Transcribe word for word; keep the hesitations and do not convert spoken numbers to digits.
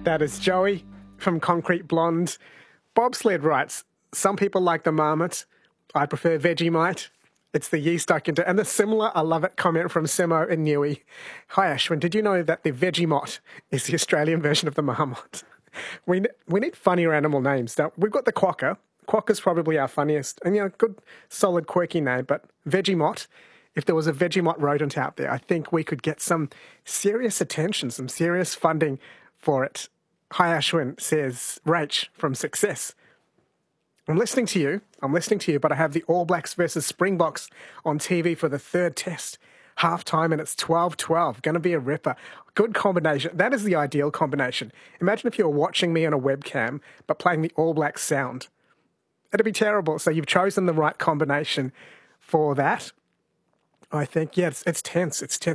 That is Joey from Concrete Blonde. Bobsled writes, some people like the Marmot. I prefer Vegemite. It's the yeast I can do. And the similar, I love it, comment from Simo in Newey. Hi, Ashwin. Did you know that the Vegemite is the Australian version of the Marmot? We, we need funnier animal names. Now, we've got the quokka. Quokka's probably our funniest and, you know, good, solid, quirky name. But Vegemite, if there was a Vegemite rodent out there, I think we could get some serious attention, some serious funding for it. Hi, Ashwin, says Rach from Success. I'm listening to you. I'm listening to you, but I have the All Blacks versus Springboks on T V for the third test. Half time and it's twelve twelve. Going to be a ripper. Good combination. That is the ideal combination. Imagine if you were watching me on a webcam, but playing the All Blacks sound. It'd be terrible. So you've chosen the right combination for that. I think, yeah, it's, it's tense. It's tense.